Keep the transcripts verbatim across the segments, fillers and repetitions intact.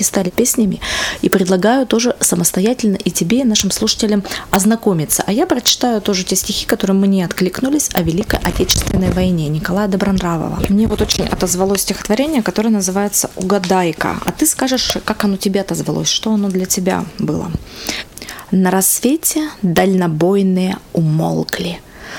стали песнями, и предлагаю тоже самостоятельно и тебе, и нашим слушателям ознакомиться. А я прочитаю тоже те стихи, которые мне откликнулись о Великой Отечественной войне Николая Добронравова. Мне вот очень отозвалось стихотворение, которое называется «Угадайка». А ты скажешь, как оно тебе отозвалось, что оно для тебя было. На рассвете дальнобойные умолкли.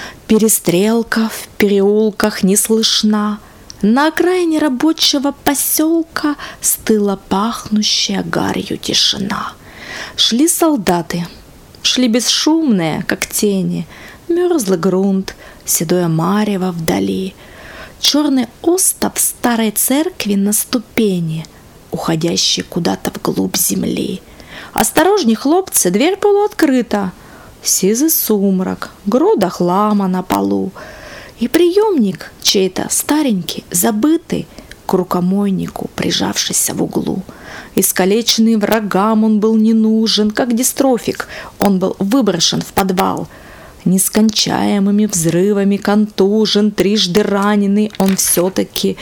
Перестрелка в переулках не слышна. На окраине рабочего поселка стыла пахнущая гарью тишина. Шли солдаты, шли бесшумные, как тени. Мерзлый грунт, седое марево вдали. Черный остов старой церкви на ступени, уходящий куда-то вглубь земли. Осторожней, хлопцы, дверь полуоткрыта. Сизый сумрак, груда хлама на полу. И приемник чей-то старенький, забытый, к рукомойнику, прижавшийся в углу. Искалеченный врагам он был не нужен, как дистрофик, он был выброшен в подвал. Нескончаемыми взрывами контужен, трижды раненый, он все-таки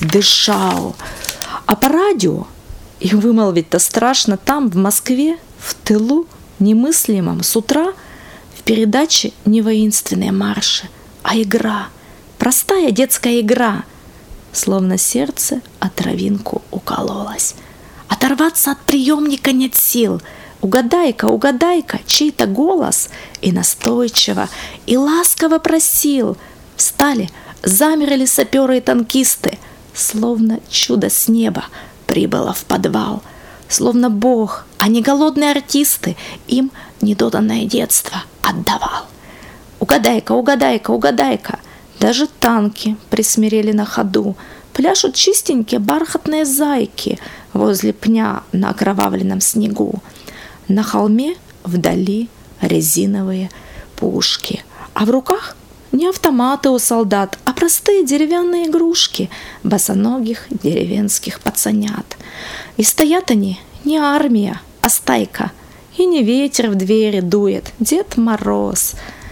дышал. А по радио, и вымолвить-то страшно, там, в Москве, в тылу, немыслимом, с утра, в передаче не воинственные марши, а игра, простая детская игра, словно сердце о травинку укололось. Оторваться от приемника нет сил. Угадай-ка, угадай-ка, чей-то голос и настойчиво, и ласково просил. Встали, замерли саперы и танкисты, словно чудо с неба прибыло в подвал. Словно Бог, а не голодные артисты, им недоданное детство отдавал. Угадай-ка, угадай-ка, угадай-ка, даже танки присмирели на ходу, пляшут чистенькие бархатные зайки возле пня на окровавленном снегу. На холме вдали резиновые пушки, а в руках не автоматы у солдат, а простые деревянные игрушки босоногих деревенских пацанят. И стоят они не армия, а стайка, и не ветер в двери дует, Дед Мороз.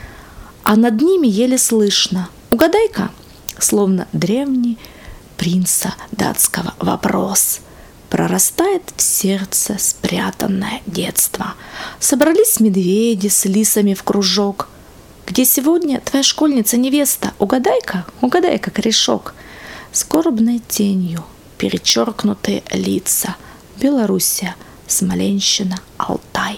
А над ними еле слышно: угадай-ка, словно древний принца датского вопрос. Прорастает в сердце спрятанное детство. Собрались медведи с лисами в кружок. Где сегодня твоя школьница-невеста? Угадай-ка, угадай-ка, корешок. Скорбной тенью перечеркнутые лица. Белоруссия, Смоленщина, Алтай.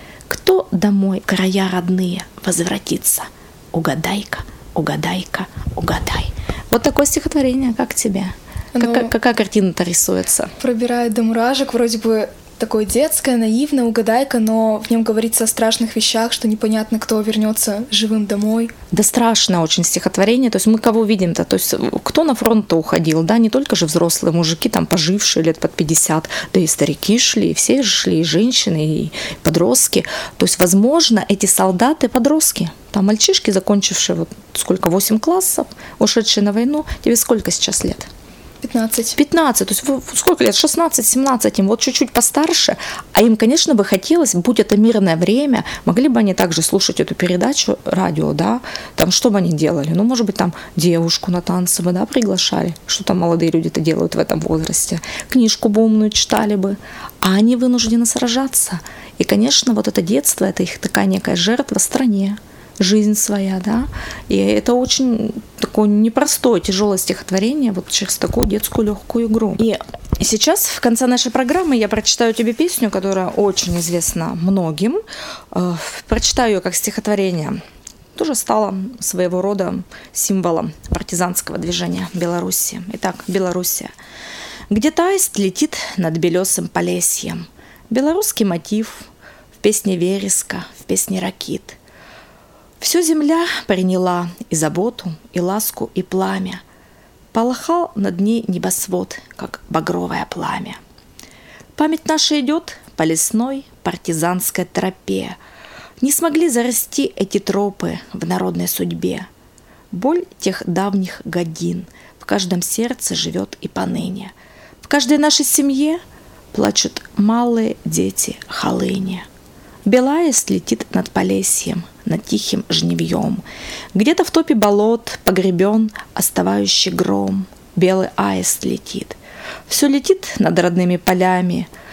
Кто домой, края родные, возвратится? Угадай-ка, угадай-ка, угадай. Вот такое стихотворение, как тебе? Оно Как, какая картина-то рисуется? Пробирает до мурашек, вроде бы такое детское, наивное, угадайка, но в нем говорится о страшных вещах, что непонятно, кто вернется живым домой. Да страшное очень стихотворение. То есть мы кого видим-то? То есть кто на фронт-то уходил? Да, не только же взрослые мужики, там пожившие лет под пятьдесят, да и старики шли, и все же шли, и женщины, и подростки. То есть, возможно, эти солдаты подростки. Там мальчишки, закончившие вот сколько, восемь классов, ушедшие на войну. Тебе сколько сейчас лет? пятнадцать. пятнадцать, то есть сколько лет? шестнадцать-семнадцать, им вот чуть-чуть постарше, а им, конечно, бы хотелось, будь это мирное время, могли бы они также слушать эту передачу, радио, да, там что бы они делали? Ну, может быть, там девушку на танцы бы, да, приглашали, что там молодые люди-то делают в этом возрасте, книжку бы умную читали бы, а они вынуждены сражаться. И, конечно, вот это детство, это их такая некая жертва стране, жизнь своя, да, и это очень такое непростое, тяжелое стихотворение вот через такую детскую легкую игру. И сейчас в конце нашей программы я прочитаю тебе песню, которая очень известна многим, прочитаю ее как стихотворение, тоже стала своего рода символом партизанского движения Беларуси. Итак, Белоруссия. Где-то аист летит над белесым полесьем, белорусский мотив в песне вереска, в песне ракит. Всю земля приняла и заботу, и ласку, и пламя. Полыхал над ней небосвод, как багровое пламя. Память наша идет по лесной партизанской тропе. Не смогли зарасти эти тропы в народной судьбе. Боль тех давних годин в каждом сердце живет и поныне. В каждой нашей семье плачут малые дети Холыни. Белаист летит над Полесьем, над тихим жневьем. Где-то в топе болот погребен оставающий гром. Белый аист летит. Все летит над родными полями.